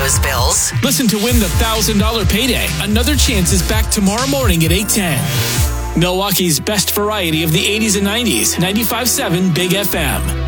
those bills. Listen to win the $1,000 payday. Another chance is back tomorrow morning at 8:10. Milwaukee's best variety of the 80s and 90s. 95.7 Big FM.